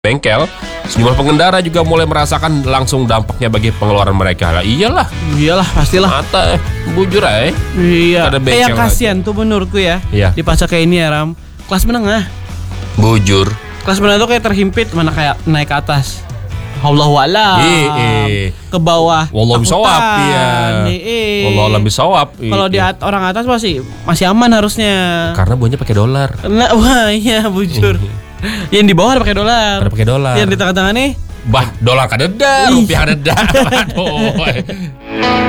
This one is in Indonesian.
bengkel, sejumlah pengendara juga mulai merasakan langsung dampaknya bagi pengeluaran mereka. Lah iyalah pastilah. mata bujur aja. Iya. Ada bengkel Yang kasihan tuh menurutku ya. Iya. Di pasar kayak ini ya Ram. Kelas menengah. Bujur. Kelas menengah tuh kayak terhimpit, mana kayak naik ke atas. Allahu a'lam. Ke bawah. Wallahu bisawab. Iya. Wallahu a'lam bisawab. Kalau di orang atas masih aman harusnya. Karena buahnya pakai dolar. Nah, wah iya bujur. Yang di bawah pakai dolar. Pakai dolar. Yang di tengah-tengah nih dolar kadeda, rupiah kadeda. Aduh.